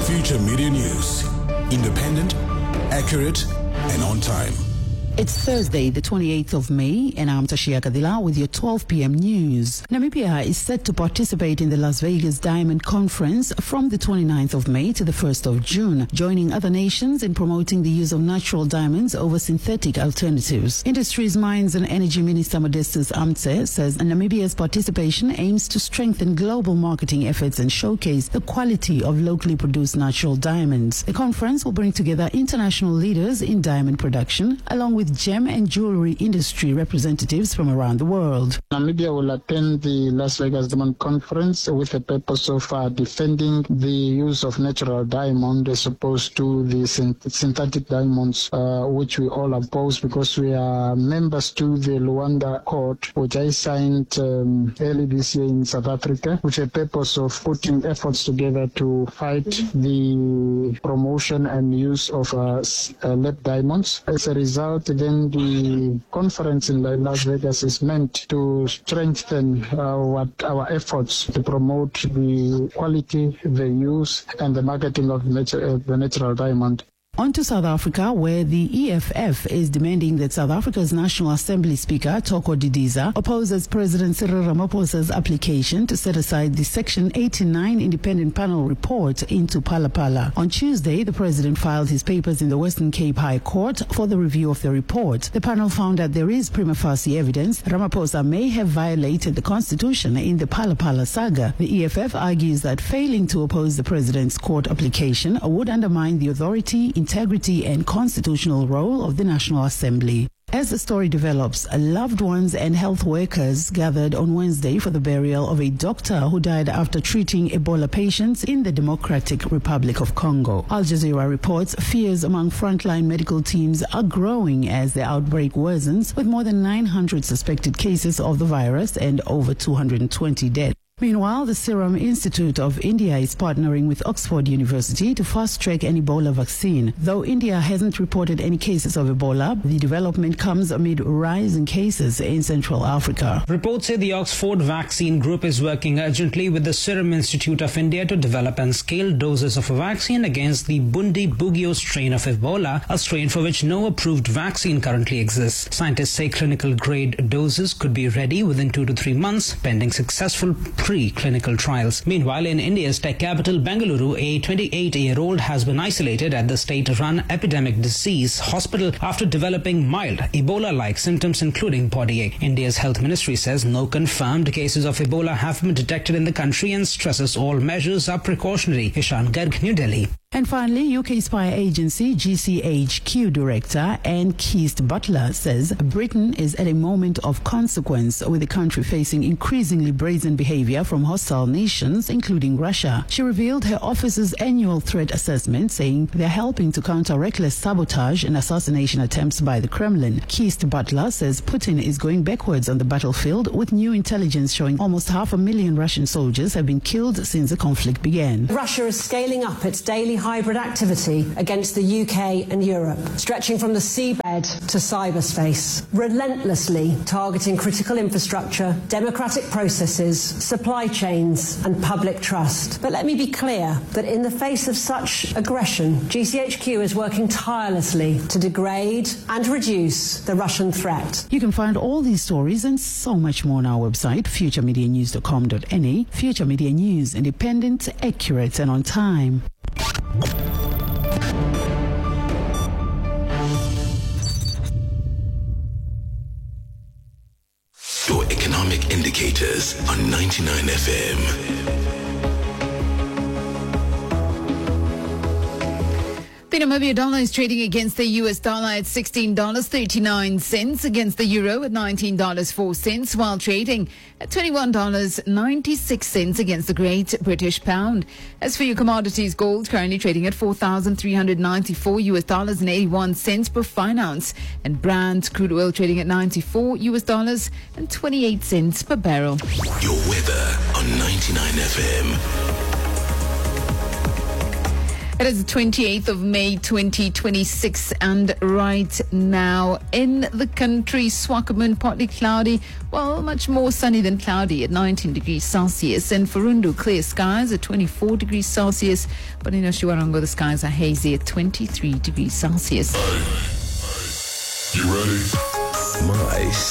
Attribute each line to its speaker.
Speaker 1: Future Media News. Independent, accurate, and on time.
Speaker 2: It's Thursday, the 28th of May, and I'm Tashia Kadila with your 12 p.m. news. Namibia is set to participate in the Las Vegas Diamond Conference from the 29th of May to the 1st of June, joining other nations in promoting the use of natural diamonds over synthetic alternatives. Industries, Mines and Energy Minister Modestus Amtse says Namibia's participation aims to strengthen global marketing efforts and showcase the quality of locally produced natural diamonds. The conference will bring together international leaders in diamond production, along with gem and jewelry industry representatives from around the world.
Speaker 3: Namibia will attend the Las Vegas Diamond Conference with the purpose of defending the use of natural diamond as opposed to the synthetic diamonds, which we all oppose because we are members to the Luanda Accord, which I signed early this year in South Africa, with the purpose of putting efforts together to fight the promotion and use of lead diamonds. As a result, then the conference in Las Vegas is meant to strengthen our efforts to promote the quality, the use, and the marketing of the natural diamond.
Speaker 2: On to South Africa, where the EFF is demanding that South Africa's National Assembly Speaker, Thoko Didiza, opposes President Cyril Ramaphosa's application to set aside the Section 89 Independent Panel report into Phala-Phala. On Tuesday, the president filed his papers in the Western Cape High Court for the review of the report. The panel found that there is prima facie evidence Ramaphosa may have violated the Constitution in the Phala-Phala saga. The EFF argues that failing to oppose the president's court application would undermine the authority, integrity and constitutional role of the National Assembly. As the story develops, loved ones and health workers gathered on Wednesday for the burial of a doctor who died after treating Ebola patients in the Democratic Republic of Congo. Al Jazeera reports fears among frontline medical teams are growing as the outbreak worsens, with more than 900 suspected cases of the virus and over 220 deaths. Meanwhile, the Serum Institute of India is partnering with Oxford University to fast-track an Ebola vaccine. Though India hasn't reported any cases of Ebola, the development comes amid rising cases in Central Africa.
Speaker 4: Reports say the Oxford Vaccine Group is working urgently with the Serum Institute of India to develop and scale doses of a vaccine against the Bundibugyo strain of Ebola, a strain for which no approved vaccine currently exists. Scientists say clinical-grade doses could be ready within 2 to 3 months, pending successful pre-clinical trials. Meanwhile, in India's tech capital, Bengaluru, a 28-year-old has been isolated at the state-run epidemic disease hospital after developing mild Ebola-like symptoms, including body ache. India's health ministry says no confirmed cases of Ebola have been detected in the country and stresses all measures are precautionary. Ishan Garg, New Delhi.
Speaker 2: And finally, UK spy agency GCHQ director Anne Keist Butler says Britain is at a moment of consequence, with the country facing increasingly brazen behavior from hostile nations, including Russia. She revealed her office's annual threat assessment, saying they're helping to counter reckless sabotage and assassination attempts by the Kremlin. Keist Butler says Putin is going backwards on the battlefield, with new intelligence showing almost 500,000 Russian soldiers have been killed since the conflict began.
Speaker 5: Russia is scaling up its daily hybrid activity against the UK and Europe, stretching from the seabed to cyberspace, relentlessly targeting critical infrastructure, democratic processes, supply chains and public trust. But let me be clear that in the face of such aggression, GCHQ is working tirelessly to degrade and reduce the Russian threat.
Speaker 2: You can find all these stories and so much more on our website, futuremedianews.com.na. Future Media News, independent, accurate and on time.
Speaker 1: Your economic indicators on 99 FM.
Speaker 6: The Namibia dollar is trading against the US dollar at $16.39, against the euro at $19.04, while trading at $21.96 against the Great British Pound. As for your commodities, gold currently trading at $4,394 US dollars and 81 cents per fine ounce, and Brent crude oil trading at $94 US dollars and 28 cents per barrel.
Speaker 1: Your weather on 99 FM.
Speaker 6: It is the 28th of May 2026, and right now in the country, Swakopmund partly cloudy, well, much more sunny than cloudy at 19 degrees Celsius, and Furundu clear skies at 24 degrees Celsius, but in Oshiwarongo the skies are hazy at 23 degrees Celsius.